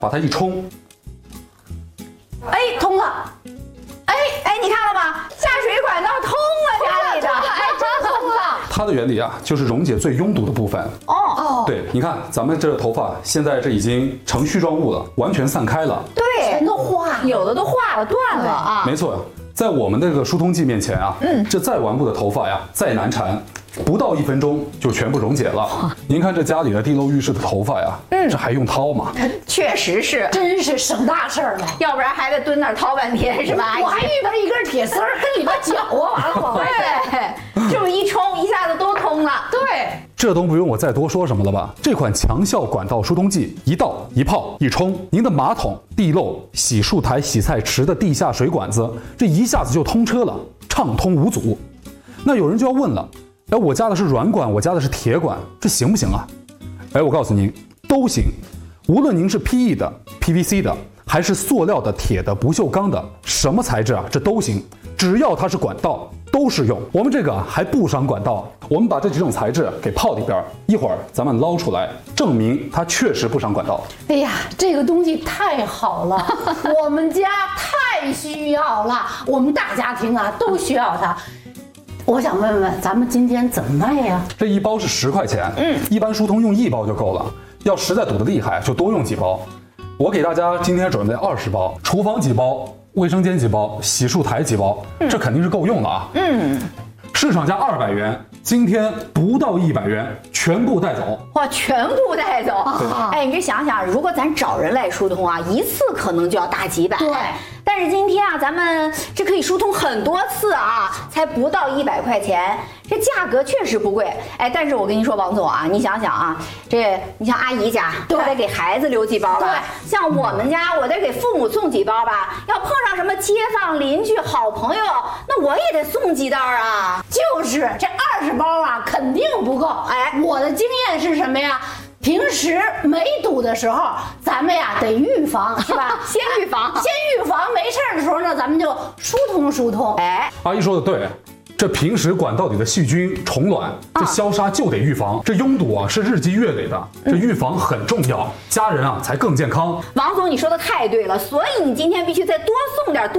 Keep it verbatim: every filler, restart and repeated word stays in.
把它一冲， 哎，通了。哎哎，你看了吗？下水管道通了，家里的，哎，真通了。 它的原理啊，就是溶解最拥堵的部分。 哦哦， 对，你看咱们这头发现在这已经成絮状物了，完全散开了。 对， 全都化了， 有的都化了、断了啊。 没错，在我们这个疏通剂面前啊，嗯，这再顽固的头发呀，再难缠，不到一分钟就全部溶解了。您看这家里的地漏浴室的头发呀，嗯，这还用掏吗？ 确实是， 真是省大事儿了。 要不然还得蹲那儿掏半天，是吧？ 我还遇到一根铁丝儿跟里边绞啊，完了往外对，这么一冲，一下子都通了。 对。 这都不用我再多说什么了吧？这款强效管道疏通剂，一倒一泡一冲，您的马桶、地漏、洗漱台、洗菜池的地下水管子，这一下子就通车了，畅通无阻。那有人就要问了，哎，我家的是软管，我家的是铁管，这行不行啊？哎，我告诉您，都行。无论您是 P E 的、P V C 的，还是塑料的、铁的、不锈钢的，什么材质啊，这都行，只要它是管道。都适用。我们这个还不伤管道，我们把这几种材质给泡里边，一会儿咱们捞出来，证明它确实不伤管道。 哎呀，这个东西太好了，我们家太需要了，我们大家庭啊都需要它。我想问问，咱们今天怎么卖呀？ 这一包是十块钱，嗯，一般疏通用一包就够了，要实在堵得厉害，就多用几包。我给大家今天准备二十包，厨房几包。卫生间几包，洗漱台几包，这肯定是够用了啊。嗯，市场价二百元，今天不到一百元，全部带走。 哇，全部带走！哎，你这想想，如果咱找人来疏通啊，一次可能就要大几百。 对。 但是今天啊，咱们这可以疏通很多次啊，才不到一百块钱，这价格确实不贵。哎，但是我跟你说，王总啊，你想想啊，这你像阿姨家，她得给孩子留几包吧？对。像我们家，我得给父母送几包吧？要碰上什么街坊邻居、好朋友，那我也得送几袋啊。 就是这二十包啊，肯定不够。哎，我的经验是什么呀？平时没堵的时候，咱们呀得预防，是吧？ 先预防， 先预防，没事的时候呢，咱们就疏通疏通。 哎， 阿姨说的对，这平时管道里的细菌、虫卵，这消杀就得预防。这拥堵啊是日积月累的，这预防很重要，家人啊才更健康。 王总，你说的太对了，所以你今天必须再多送点多。